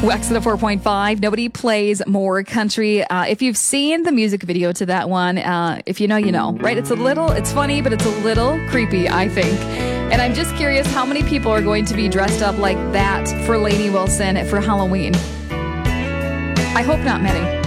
Wax at a 4.5. Nobody plays more country. If you've seen the music video to that one, if you know, you know, right? It's funny, but it's a little creepy, I think. And I'm just curious how many people are going to be dressed up like that for Lainey Wilson for Halloween. I hope not many.